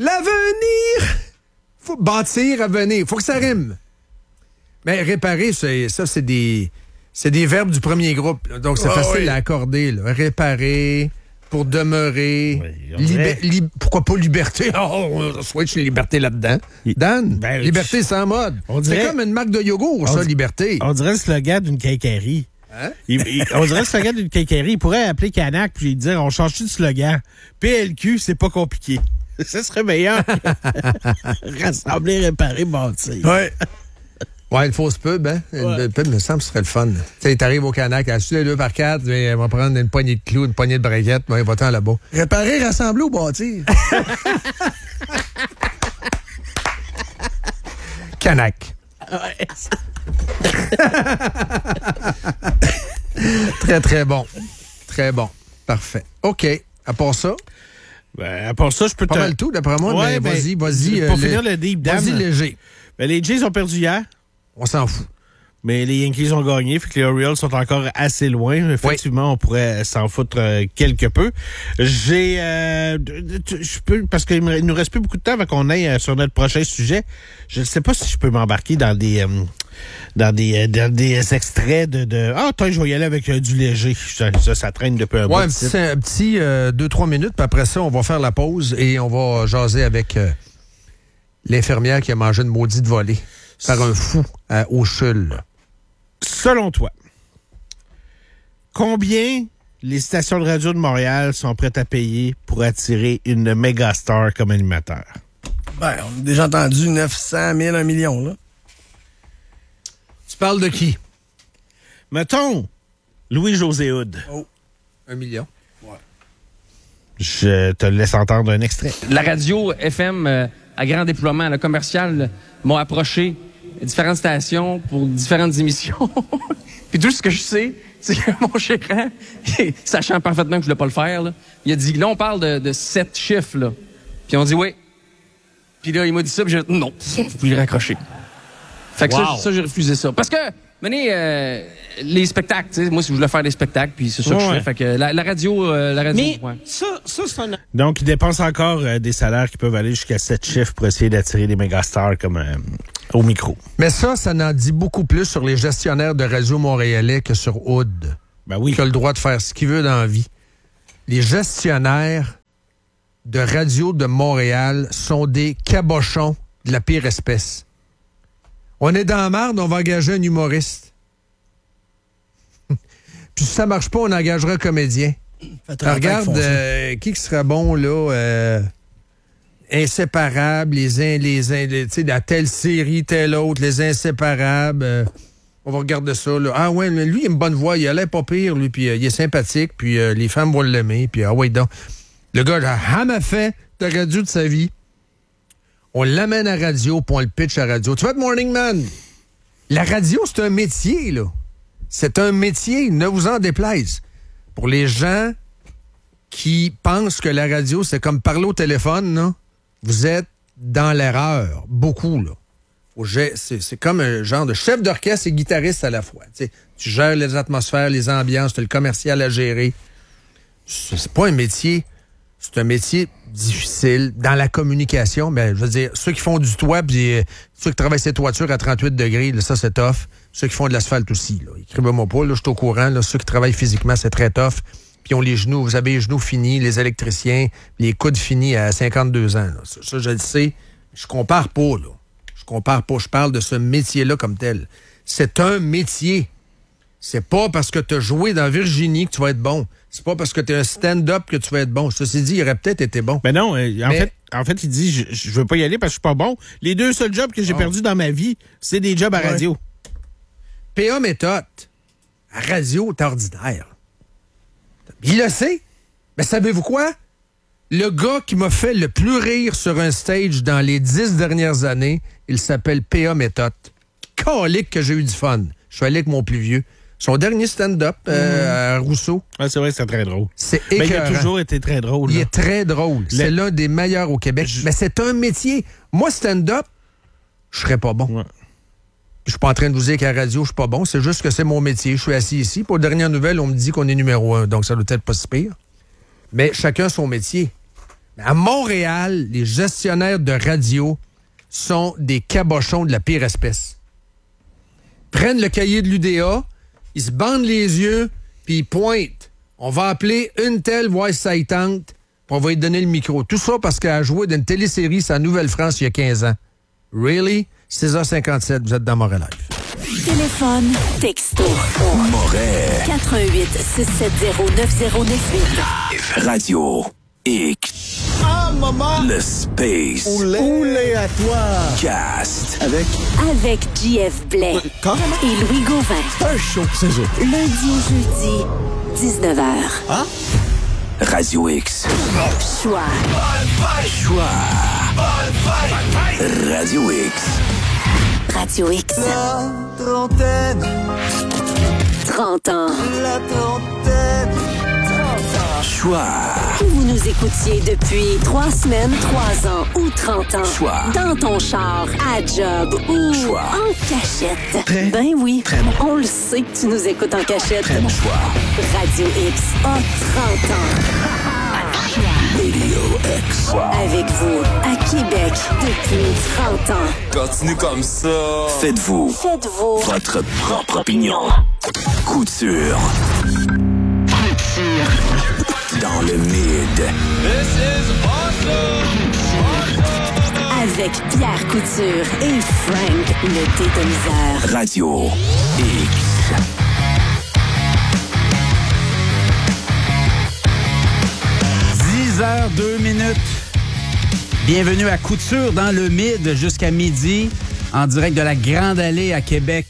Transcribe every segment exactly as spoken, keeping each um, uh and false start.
L'avenir! Faut bâtir, avenir. Faut que ça rime. Mais réparer, c'est, ça, c'est des, c'est des verbes du premier groupe. Donc, c'est oh, facile oui. à accorder. Là. Réparer, pour demeurer. Oui, libé- li- pourquoi pas liberté? Oh, on switch liberté là-dedans. Il... Dan, ben, liberté je... sans mode. Dirait... C'est comme une marque de yogourt, ça, d... liberté. On dirait le slogan d'une quincaillerie. Hein? Il, il, on dirait le slogan d'une quincaillerie. Il pourrait appeler Canac puis dire on change-tu de slogan? P L Q, c'est pas compliqué. Ça serait meilleur que rassembler, réparer, bâtir. Ouais. Ouais, une fausse pub, hein? Ouais. Une pub, me semble, ce serait le fun. Tu sais, t'arrives au Canac, acheter les deux par quatre, on va prendre une poignée de clous, une poignée de braguettes, on va-t'en là-bas. Réparer, rassembler ou bâtir? Canac. Ouais. Très, très bon. Très bon. Parfait. OK. À part ça? Ben, à part ça, je peux pas te... mal le tout, d'après moi, ouais, mais ben, vas-y, vas-y. Pour euh, finir le... le deep down. Vas-y, léger. Ben, les Jays ont perdu hier. On s'en fout. Mais les Yankees ont gagné, fait que les Orioles sont encore assez loin. Effectivement, oui. On pourrait s'en foutre euh, quelque peu. J'ai... Euh, je peux, parce qu'il ne nous reste plus beaucoup de temps avant qu'on aille euh, sur notre prochain sujet. Je ne sais pas si je peux m'embarquer dans des... Euh, dans des, dans des extraits de... de ah, attends, je vais y aller avec euh, du léger. Ça, ça, ça traîne depuis un ouais, bout. C'est un petit euh, deux trois minutes, puis après ça, on va faire la pause et on va jaser avec euh, l'infirmière qui a mangé une maudite volée par un fou à Auchul. Selon toi, combien les stations de radio de Montréal sont prêtes à payer pour attirer une méga star comme animateur? Ben, on a déjà entendu neuf cent mille, un million, là. Tu parles de qui? Mettons, Louis-José Hood. Oh, un million. Ouais. Je te laisse entendre un extrait. La radio F M euh, à grand déploiement, le commercial, m'ont approché différentes stations pour différentes émissions. Puis tout ce que je sais, c'est que mon gérant, sachant parfaitement que je voulais pas le faire, là, il a dit, là, on parle de, de sept chiffres, là. Puis on dit oui. Puis là, il m'a dit ça, puis j'ai dit non, vous pouvez le raccrocher. Fait que wow. ça, ça, j'ai refusé ça. Parce que, menez, euh, les spectacles, tu sais, moi, si je voulais faire des spectacles, puis c'est ça ouais, que je fais. Fait que la, la radio, euh, la radio, mais ouais. ça, ça, c'est un... Donc, ils dépensent encore euh, des salaires qui peuvent aller jusqu'à sept chiffres pour essayer d'attirer des mégastars comme euh, au micro. Mais ça, ça n'en dit beaucoup plus sur les gestionnaires de radio montréalais que sur Hood. Ben oui. Qui a le droit de faire ce qu'il veut dans la vie. Les gestionnaires de radio de Montréal sont des cabochons de la pire espèce. On est dans la merde, on va engager un humoriste. Puis si ça marche pas, on engagera un comédien. Regarde, euh, qui qui serait bon, là? Euh, Inséparables, les uns, les uns, tu sais, la telle série, telle autre, les Inséparables. Euh, on va regarder ça, là. Ah ouais, lui, il a une bonne voix, il a l'air pas pire, lui, puis euh, il est sympathique, puis euh, les femmes vont l'aimer, puis ah ouais, donc. Le gars a jamais fait de radio de sa vie. On l'amène à radio, puis on le pitch à radio. Tu vois, Morning Man, la radio, c'est un métier, là. C'est un métier, ne vous en déplaise. Pour les gens qui pensent que la radio, c'est comme parler au téléphone, là, vous êtes dans l'erreur. Beaucoup, là. C'est, c'est comme un genre de chef d'orchestre et guitariste à la fois. T'sais, tu gères les atmosphères, les ambiances, tu as le commercial à gérer. C'est pas un métier... C'est un métier difficile dans la communication. Ben, je veux dire, ceux qui font du toit, puis euh, ceux qui travaillent ces toitures à trente-huit degrés, là, ça, c'est tough. Ceux qui font de l'asphalte aussi, là. Écrivez-moi pas, là, je suis au courant. Là, ceux qui travaillent physiquement, c'est très tough. Puis ils ont les genoux, vous avez les genoux finis, les électriciens, les coudes finis à cinquante-deux ans. Là. Ça, ça, je le sais. Je compare pas, là. Je compare pas. Je parle de ce métier-là comme tel. C'est un métier. C'est pas parce que tu as joué dans Virginie que tu vas être bon. C'est pas parce que tu es un stand-up que tu vas être bon. Ceci dit, il aurait peut-être été bon. Ben non, euh, en, Mais... fait, en fait, il dit, je, je veux pas y aller parce que je suis pas bon. Les deux seuls jobs que j'ai oh. perdus dans ma vie, c'est des jobs à ouais. radio. P A méthode. À radio, t'es ordinaire. Il le sait. Mais savez-vous quoi? Le gars qui m'a fait le plus rire sur un stage dans les dix dernières années, il s'appelle P A méthode. Calique que j'ai eu du fun. Je suis allé avec mon plus vieux. Son dernier stand-up euh, mmh. à Rousseau. Ah, c'est vrai, c'est très drôle. C'est écœurant. Mais il a toujours été très drôle. Il là. est très drôle. Le... C'est l'un des meilleurs au Québec. Je... Mais c'est un métier. Moi, stand-up, je serais pas bon. Ouais. Je suis pas en train de vous dire qu'à la radio, je suis pas bon. C'est juste que c'est mon métier. Je suis assis ici. Pour les dernières nouvelles, on me dit qu'on est numéro un. Donc, ça doit être pas si pire. Mais chacun son métier. À Montréal, les gestionnaires de radio sont des cabochons de la pire espèce. Ils prennent le cahier de l'U D A, ils se bandent les yeux, puis ils pointent. On va appeler une telle voix saillante, puis on va lui donner le micro. Tout ça parce qu'elle a joué dans une télésérie sur la Nouvelle-France il y a quinze ans. Really? six heures cinquante-sept, vous êtes dans Montréal Live. Téléphone, texto. Montréal. quatre un huit six sept zéro neuf zéro neuf huit. Radio X. Ah, maman! Le Space. Oulé, Oulé à toi! Cast. Avec Avec J F Blais Carrément. et Louis Gauvin. un show, c'est ça. Lundi au jeudi, dix-neuf heures. Ah? Radio X. Choix. Choix. Radio X. Radio X. La trentaine, trente ans. la trentaine, trente ans. Choix. Que vous nous écoutiez depuis trois semaines, trois ans ou trente ans. Choix. Dans ton char, à job ou Choix. en cachette. Très, ben oui, très bon. on le sait que tu nous écoutes en cachette. Très bon choix. Radio X a trente ans. Radio X. Avec vous, à Québec, depuis trente ans. Continue comme ça. Faites-vous Faites-vous votre propre opinion. Couture. Couture. Dans le mid. Avec Pierre Couture et Frank le Dédomiseur. Radio X. dix heures deux minutes. Bienvenue à Couture dans le Mid jusqu'à midi, en direct de la Grande Allée à Québec.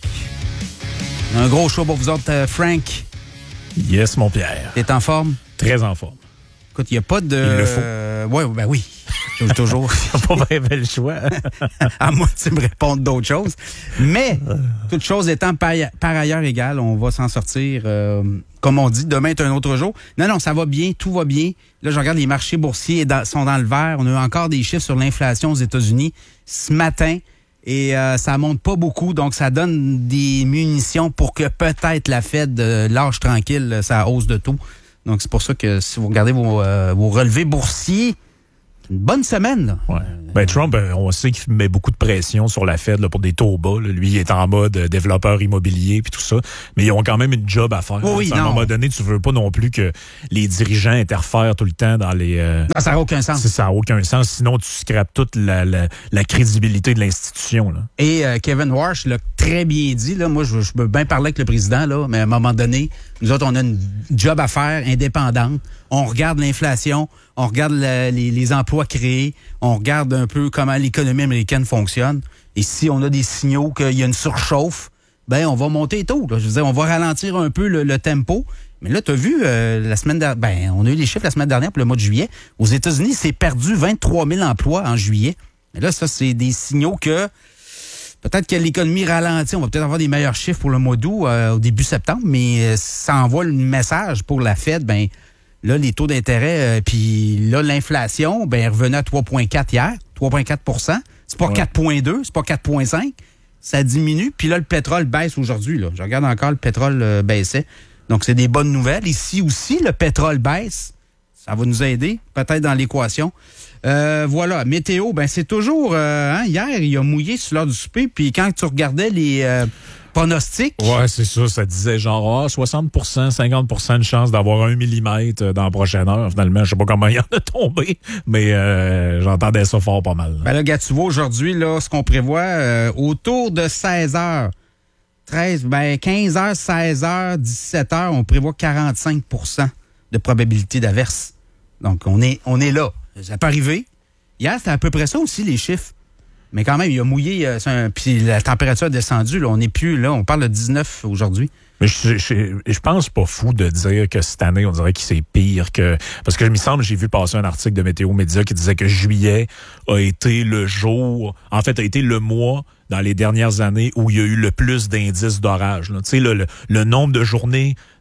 Un gros show pour vous autres, euh, Frank. Yes, mon Pierre. T'es en forme? Très en forme. Écoute, il n'y a pas de... Il le faut. Euh, ouais, ben oui. Toujours. Pas vraiment le choix. À moi, tu me réponds d'autres choses. Mais, toute chose étant par, par ailleurs égale, on va s'en sortir, euh, comme on dit, demain est un autre jour. Non, non, ça va bien, tout va bien. Là, je regarde les marchés boursiers dans, sont dans le vert. On a eu encore des chiffres sur l'inflation aux États-Unis ce matin. Et euh, ça monte pas beaucoup, donc ça donne des munitions pour que peut-être la Fed euh, lâche tranquille sa hausse de taux. Donc, c'est pour ça que si vous regardez vos, euh, vos relevés boursiers, une bonne semaine, là. Ouais. Ben, Trump, on sait qu'il met beaucoup de pression sur la Fed là, pour des taux bas. Là. Lui, il est en mode euh, développeur immobilier puis tout ça. Mais ils ont quand même une job à faire. Oh oui, à un non. moment donné, tu veux pas non plus que les dirigeants interfèrent tout le temps dans les... Euh, Non, ça n'a aucun sens. ça n'a aucun sens. Sinon, tu scrapes toute la, la, la crédibilité de l'institution. Là. Et euh, Kevin Warsh l'a très bien dit. Là, moi, je, je peux bien parler avec le président, là, mais à un moment donné, nous autres, on a une job à faire indépendante. On regarde l'inflation, on regarde la, les, les emplois créés, on regarde un peu comment l'économie américaine fonctionne. Et si on a des signaux qu'il y a une surchauffe, ben on va monter tôt. Là. Je veux dire, on va ralentir un peu le, le tempo. Mais là, tu as vu, euh, la semaine dernière, ben, on a eu les chiffres la semaine dernière pour le mois de juillet. Aux États-Unis, c'est perdu vingt-trois mille emplois en juillet. Mais là, ça, c'est des signaux que peut-être que l'économie ralentit. On va peut-être avoir des meilleurs chiffres pour le mois d'août, euh, au début septembre, mais euh, ça envoie le message pour la Fed, ben là, les taux d'intérêt, euh, puis là, l'inflation, ben, revenait à trois virgule quatre hier, trois virgule quatre pour cent. C'est pas ouais. quatre virgule deux, c'est pas quatre virgule cinq. Ça diminue. Puis là, le pétrole baisse aujourd'hui. Là. Je regarde encore, le pétrole euh, baissait. Donc, c'est des bonnes nouvelles. Ici aussi, le pétrole baisse. Ça va nous aider, peut-être dans l'équation. Euh, voilà. Météo, ben c'est toujours... Euh, hein, hier, il a mouillé sur l'heure du souper. Puis quand tu regardais les... Euh, pronostic. Ouais, c'est ça. Ça disait genre ah, soixante pour cent, cinquante pour cent de chance d'avoir un millimètre dans la prochaine heure. Finalement, je sais pas comment il y en a tombé, mais euh, j'entendais ça fort pas mal. Là. Ben là, gars, tu vois, aujourd'hui, là, ce qu'on prévoit, euh, autour de seize heures, treize, ben quinze heures, seize heures, dix-sept heures, on prévoit quarante-cinq pour cent de probabilité d'averse. Donc, on est, on est là. Ça peut arriver. Hier, c'était à peu près ça aussi, les chiffres. Mais quand même, il a mouillé, euh, un, puis la température a descendu. Là, on n'est plus là, on parle de dix-neuf aujourd'hui. Mais je, je, je pense pas fou de dire que cette année, on dirait que c'est pire que... Parce que il me semble, j'ai vu passer un article de Météo Média qui disait que juillet a été le jour, en fait, a été le mois dans les dernières années où il y a eu le plus d'indices d'orage. Tu sais, le, le, le nombre de journées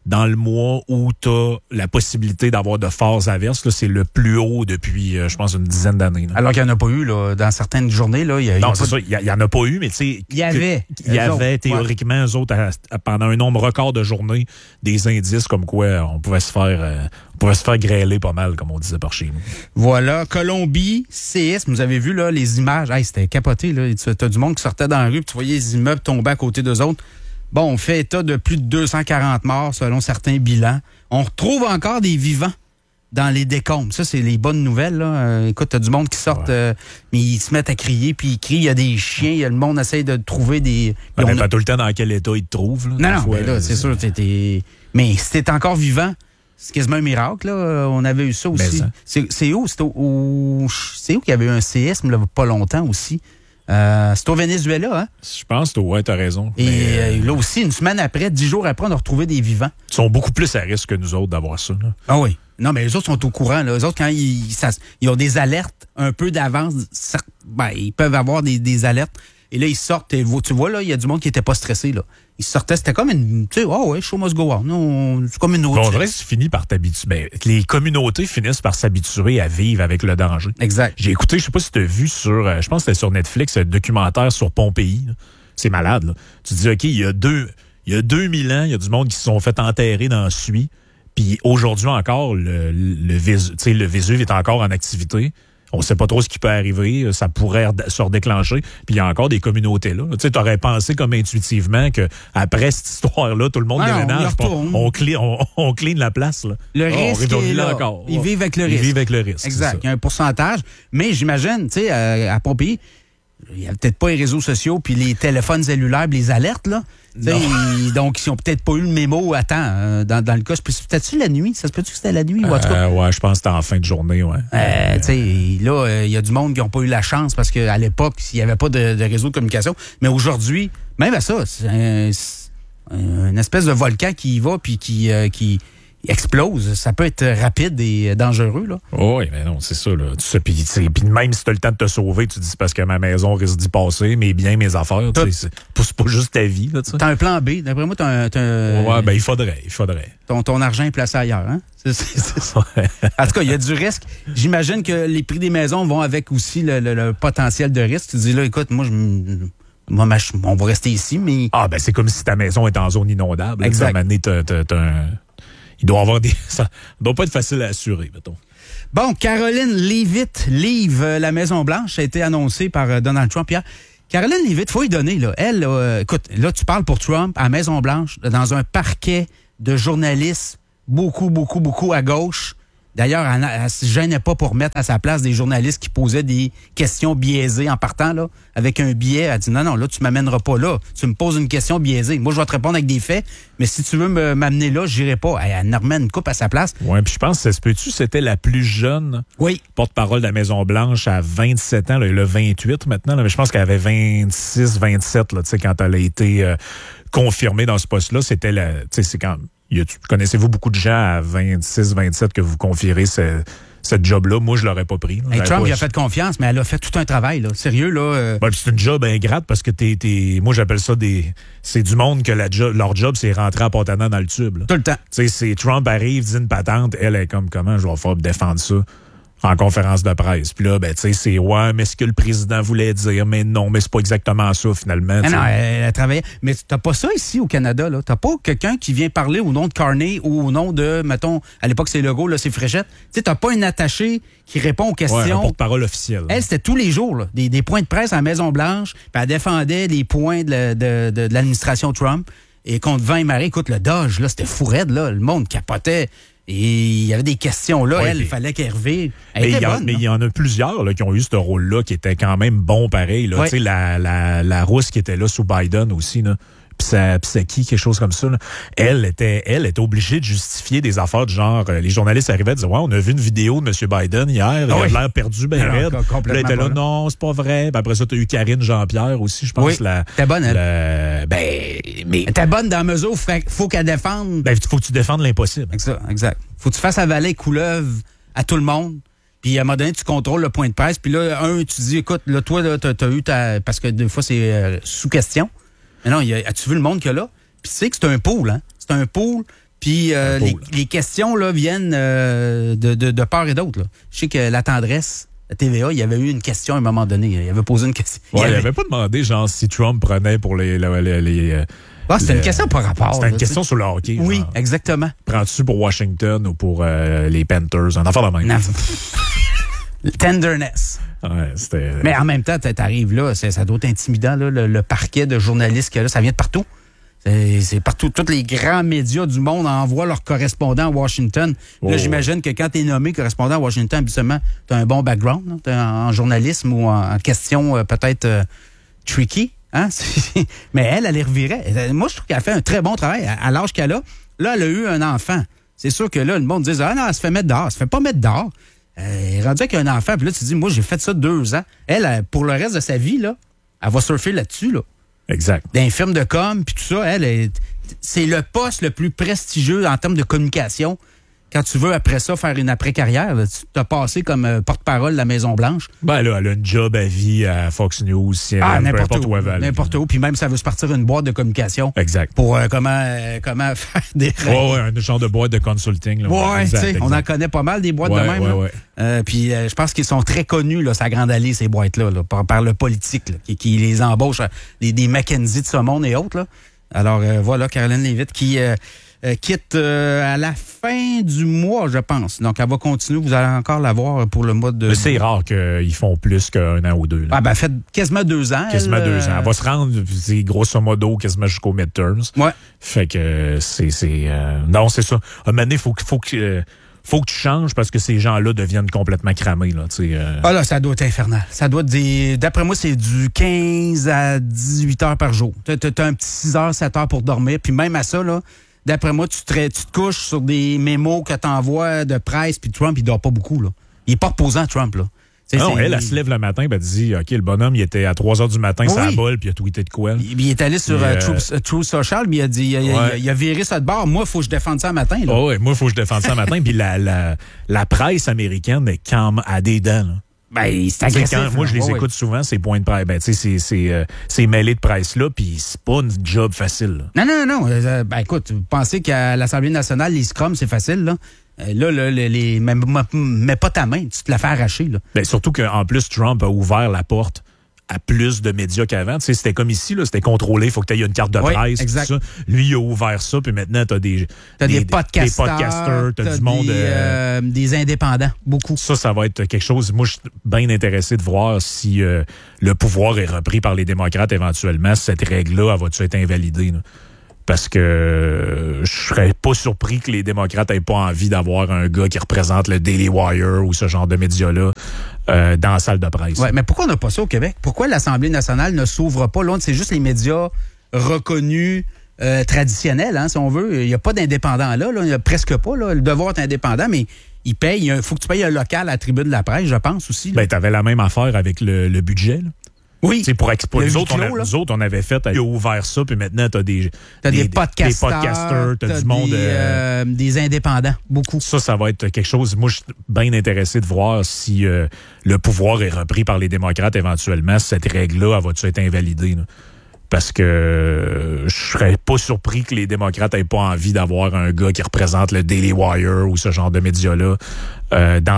dans le mois où tu as la possibilité d'avoir de fortes averses, là, c'est le plus haut depuis, euh, je pense, une dizaine d'années. Là. Alors qu'il n'y en a pas eu, là, dans certaines journées, là. Il y a, non, il y a c'est ça, il n'y en a pas eu, mais tu sais... Il y avait. Il y avait, autres, théoriquement, ouais. eux autres, à, à, pendant un nombre record de journées, des indices comme quoi on pouvait se faire... Euh, on pouvait se faire grêler pas mal, comme on disait par chez nous. Voilà. Colombie, séisme. Vous avez vu, là, les images. Hey, c'était capoté, là. Tu as du monde qui sortait dans la rue, puis tu voyais les immeubles tomber à côté d'eux autres. Bon, on fait état de plus de deux cent quarante morts, selon certains bilans. On retrouve encore des vivants dans les décombres. Ça, c'est les bonnes nouvelles, là. Euh, écoute, t'as du monde qui sort, ouais. euh, mais ils se mettent à crier, puis ils crient, il y a des chiens, y a le monde essaie de trouver des... Ben, on pas a... tout le temps dans quel état ils te trouvent. Là, non, non, fois, ben là, c'est sûr, t'es... Mais si t'es encore vivant, c'est quasiment un miracle, là. On avait eu ça aussi. C'est, c'est où? C'est où, où, c'est où qu'il y avait eu un séisme, là, pas longtemps aussi? Euh, c'est au Venezuela, hein? Je pense que ouais, t'as raison. Et mais... euh, là aussi, une semaine après, dix jours après, on a retrouvé des vivants. Ils sont beaucoup plus à risque que nous autres d'avoir ça. Là. Ah oui. Non, mais les autres sont au courant. Là. Les autres, quand ils, ça, ils ont des alertes un peu d'avance, certes, ben, ils peuvent avoir des, des alertes. Et là, ils sortent. Et tu vois, là, il y a du monde qui n'était pas stressé. Là. Ils sortaient, c'était comme une... Tu sais, oh ouais, show must go on. Non, c'est comme une autre. On dirait que tu finis par t'habituer. Ben, les communautés finissent par s'habituer à vivre avec le danger. Exact. J'ai écouté, je sais pas si tu as vu sur... Je pense que c'était sur Netflix, un documentaire sur Pompéi. Là. C'est malade, là. Tu te dis, OK, il y a deux... Il y a deux mille ans, il y a du monde qui se sont fait enterrer dans la suie. Puis aujourd'hui encore, le, le, Vésu, le Vésuve est encore en activité. On ne sait pas trop ce qui peut arriver. Ça pourrait se redéclencher. Puis il y a encore des communautés là. Tu aurais pensé comme intuitivement qu'après cette histoire-là, tout le monde ah, déménage. On, on, clean, on, on clean la place. Là. Le oh, risque est là. Encore. Ils vivent avec le Ils risque. Ils vivent avec le risque. Exact. Il y a un pourcentage. Mais j'imagine, tu sais, à, à Pompéi, il n'y a peut-être pas les réseaux sociaux puis les téléphones cellulaires les alertes, là. Ils, donc, ils n'ont peut-être pas eu le mémo à temps. Euh, dans, dans le cas, c'était-tu la nuit? Ça se peut-tu que c'était la nuit? Ou en tout cas? Euh, ouais, je pense que c'était en fin de journée, ouais. Euh, tu sais, là, il euh, y a du monde qui n'ont pas eu la chance parce qu'à l'époque, il n'y avait pas de, de réseau de communication. Mais aujourd'hui, même à ça, c'est un, une espèce de volcan qui y va puis qui, euh, qui explose. Ça peut être rapide et dangereux, là. Oh, oui, mais non, c'est ça, là. Tu sais, puis, puis même si tu as le temps de te sauver, tu dis c'est parce que ma maison risque d'y passer, mes biens, mes affaires, tu sais, c'est pas juste ta vie, là, tu sais. T'as un plan B. D'après moi, t'as un... T'as un... Ouais, ben, il faudrait, il faudrait. Ton, ton argent est placé ailleurs, hein? C'est, c'est, c'est ça. En tout cas, il y a du risque. J'imagine que les prix des maisons vont avec aussi le, le, le potentiel de risque. Tu dis là, écoute, moi, je... Moi, on va rester ici, mais... Ah, ben, c'est comme si ta maison est en zone inondable. Exact. Là, t'as, t'as, t'as un... Il doit avoir des. Ça doit pas être facile à assurer, mettons. Bon, Caroline Leavitt livre euh, la Maison-Blanche. Ça a été annoncé par euh, Donald Trump hier. Caroline Leavitt, faut y donner, là. Elle, euh, écoute, là, tu parles pour Trump à Maison-Blanche, dans un parquet de journalistes, beaucoup, beaucoup, beaucoup à gauche. D'ailleurs, elle, elle, elle se gênait pas pour mettre à sa place des journalistes qui posaient des questions biaisées en partant, là, avec un biais. Elle dit, non, non, là, tu m'amèneras pas là. Tu me poses une question biaisée. Moi, je vais te répondre avec des faits, mais si tu veux me, m'amener là, j'irai pas. Elle, elle remet une coupe à sa place. Oui, puis je pense que ça se peut-tu, c'était la plus jeune oui. porte-parole de la Maison-Blanche à vingt-sept ans, là, elle a vingt-huit maintenant, là, mais je pense qu'elle avait vingt-six, vingt-sept, là, tu sais, quand elle a été euh, confirmée dans ce poste-là. C'était la, tu sais, c'est quand connaissez-vous beaucoup de gens à vingt-six, vingt-sept que vous confierez ce, ce job-là? Moi, je l'aurais pas pris. Hey, Trump, pas... il a fait confiance, mais elle a fait tout un travail, là. Sérieux, là. Euh... Ben, c'est une job ingrate parce que t'es, t'es... moi, j'appelle ça des... C'est du monde que la job... leur job, c'est rentrer en pontanant dans le tube, là. Tout le temps. Tu sais, c'est Trump arrive, dit une patente, elle est comme, comment je vais faire pour défendre ça? En conférence de presse. Puis là, ben, tu sais, c'est ouais, mais ce que le président voulait dire, mais non, mais c'est pas exactement ça, finalement. Mais non, elle, elle travaillait. Mais t'as pas ça ici au Canada, là. T'as pas quelqu'un qui vient parler au nom de Carney ou au nom de, mettons, à l'époque, c'est Legault, là, c'est Fréchette. Tu sais, t'as pas une attachée qui répond aux questions. Ouais, un porte-parole officiel. Elle, c'était tous les jours, là, des, des points de presse à la Maison-Blanche, puis elle défendait les points de, la, de, de, de l'administration Trump. Et contre vent et marée, écoute, le Dodge, là, c'était fou raide, là. Le monde capotait. Et il y avait des questions là, ouais, elle, il fallait qu'elle revienne. Mais il y en a plusieurs là, qui ont eu ce rôle-là qui était quand même bon pareil. Là. Ouais. Tu sais, la, la, la Rousse qui était là sous Biden aussi, là. Psaki, quelque chose comme ça. Là. Elle était elle était obligée de justifier des affaires du genre, euh, les journalistes arrivaient et disaient, ouais, on a vu une vidéo de M. Biden hier, ah il oui. a l'air perdu, ben raide. Puis là, il était là, non, c'est pas vrai. Puis après ça, tu as eu Karine Jean-Pierre aussi, je pense. Oui, la, t'es bonne, elle. La, ben, mais... T'es bonne dans la mesure où il faut qu'elle défende. Ben, faut que tu défendes l'impossible. Exact, exact. Faut que tu fasses avaler couleuvre à tout le monde. Puis à un moment donné, tu contrôles le point de presse. Puis là, un, tu dis, écoute, là, toi, là, t'as, t'as eu ta... Parce que des fois, c'est euh, sous question. Mais non, y a, as-tu vu le monde qu'il y a là? Puis tu sais que c'est un pool, hein? C'est un pool, Puis euh, les, les questions là, viennent euh, de, de, de part et d'autre. Là. Je sais que La Tendresse, la T V A, il y avait eu une question à un moment donné. Il avait posé une question. Ouais, il avait... avait pas demandé genre si Trump prenait pour les... les, les, les ah, c'était le... une question par rapport. C'était une là, question t'sais. sur le hockey. Oui, genre. exactement. Prends-tu pour Washington ou pour euh, les Panthers? Un affaire de même. Non. Tenderness. Ouais, c'était... Mais en même temps, t'arrives là, ça doit être intimidant, là, le, le parquet de journalistes qu'il y a là, ça vient de partout. C'est, c'est partout. Tous les grands médias du monde envoient leurs correspondants à Washington. Oh, là, j'imagine ouais. que quand tu es nommé correspondant à Washington, habituellement, tu as un bon background là, en, en journalisme ou en, en question euh, peut-être euh, tricky. Hein? Mais elle, elle les revirait. Moi, je trouve qu'elle a fait un très bon travail à, à l'âge qu'elle a. Là, elle a eu un enfant. C'est sûr que là, le monde dit « Ah non, elle se fait mettre dehors. Elle se fait pas mettre dehors. Euh, » Elle est rendue avec un enfant. Puis là, tu te dis « Moi, j'ai fait ça deux ans. » Elle, pour le reste de sa vie, là, elle va surfer là-dessus, là. Exact. D'un film de com, puis tout ça, elle, est, c'est le poste le plus prestigieux en termes de communication. Quand tu veux, après ça, faire une après-carrière, là, tu t'as passé comme euh, porte-parole de la Maison-Blanche. Ben là, elle a une job à vie à Fox News, C N N, ah, peu n'importe importe où, où elle va aller. N'importe où. Puis même, ça veut se partir une boîte de communication. Exact. Pour euh, comment, euh, comment faire des... Ouais, ouais, un genre de boîte de consulting. Là, ouais, tu sais, on en connaît pas mal des boîtes ouais, de même. Ouais, là. ouais. Euh, puis euh, je pense qu'ils sont très connus, là, sa grande allée, ces boîtes-là, là, par, par le politique, là, qui, qui les embauche, les, des McKenzie de ce monde et autres. Là. Alors euh, voilà, Caroline Leavitt qui... Euh, Euh, quitte euh, à la fin du mois, je pense. Donc, elle va continuer. Vous allez encore la voir pour le mois de... Mais c'est rare qu'ils font plus qu'un an ou deux. Là. Ah, ben, elle fait quasiment deux ans. Quasiment elle, deux ans. Elle va se rendre, c'est grosso modo, quasiment jusqu'aux midterms. Ouais. Fait que c'est... c'est euh, non, c'est ça. À un moment donné, il faut, faut que... Euh, faut que tu changes parce que ces gens-là deviennent complètement cramés. Là, euh... Ah là, ça doit être infernal. Ça doit être des... D'après moi, c'est du quinze à dix-huit heures par jour. T'as, t'as un petit six heures, sept heures pour dormir. Puis même à ça, là... D'après moi, tu te, tu te couches sur des mémos que t'envoies de presse, puis Trump, il dort pas beaucoup, là. Il est pas reposant, Trump, là. C'est, non, c'est, elle, elle, elle se lève le matin, ben, elle dit, OK, le bonhomme, il était à trois heures du matin, oui. Ça a bol, puis il a tweeté de quoi. Il, il est allé sur euh, True, True Social, mais il a dit, il a, ouais. il, a, il a viré ça de bord. Moi, il faut que je défende ça le matin, là. Oh, ouais, moi, il faut que je défende ça le matin. Puis la, la, la presse américaine est quand même à des dents, là. Ben, c'est agressif. Quand, moi, je les oh, écoute oui. souvent, ces points de presse. Ben, tu sais, c'est, c'est, euh, ces mêlées de presse-là, puis c'est pas une job facile. Là. Non, non, non. Euh, ben, écoute, vous pensez qu'à l'Assemblée nationale, les scrums, c'est facile, là? Euh, là, là, les, les, mets, mets pas ta main, tu te la fais arracher, là. Ben, surtout qu'en plus, Trump a ouvert la porte à plus de médias qu'avant. Tu sais, c'était comme ici, là, c'était contrôlé, il faut que tu aies une carte de oui, presse. Exact. Tout ça. Lui, il a ouvert ça, puis maintenant, tu as des, t'as des, des podcasters, des podcasters, tu as du monde... Des, euh, des indépendants, beaucoup. Ça, ça va être quelque chose... Moi, je suis bien intéressé de voir si euh, le pouvoir est repris par les démocrates éventuellement. Cette règle-là, elle va-tu être invalidée? Là? Parce que euh, je serais pas surpris que les démocrates aient pas envie d'avoir un gars qui représente le Daily Wire ou ce genre de médias-là euh, dans la salle de presse. Ouais, mais pourquoi on n'a pas ça au Québec? Pourquoi l'Assemblée nationale ne s'ouvre pas? Là, c'est juste les médias reconnus euh, traditionnels, hein, si on veut. Il n'y a pas d'indépendants là. Il n'y a presque pas. Là. Le devoir est indépendant, mais il paye. Il faut que tu payes un local à la tribune de la presse, je pense aussi. Là. Ben, tu avais la même affaire avec le, le budget, là. Oui. C'est pour exposer. Nous, autres, clos, on a, nous autres, on avait fait, il a ouvert ça, puis maintenant, t'as des, t'as des, des podcasters, des podcasters, t'as, t'as du monde. Des, euh, euh, des indépendants, beaucoup. Ça, ça va être quelque chose. Moi, je suis bien intéressé de voir si euh, le pouvoir est repris par les démocrates éventuellement. Cette règle-là, elle va-tu être invalidée? Là? Parce que euh, je serais pas surpris que les démocrates aient pas envie d'avoir un gars qui représente le Daily Wire ou ce genre de médias-là euh, dans